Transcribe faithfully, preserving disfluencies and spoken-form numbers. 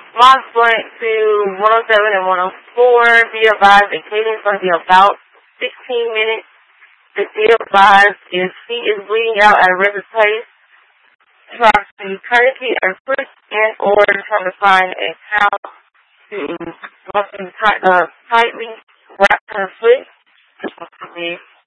Moss Blunt to one oh seven and one oh four. Be advised, the cadence is going to be about sixteen minutes. The be advised if he is bleeding out at a rapid pace, try to tourniquet or push and or try to find a towel to uh, tightly wrap her foot.